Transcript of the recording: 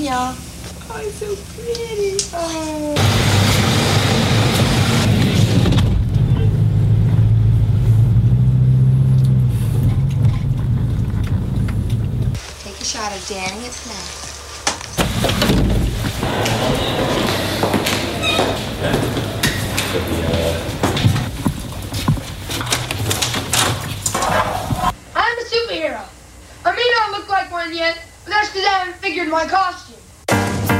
y'all. Oh, it's so pretty. Oh. Take a shot of Danny. It's next. I'm a superhero. I may not look like one yet, but that's because I haven't figured my costume.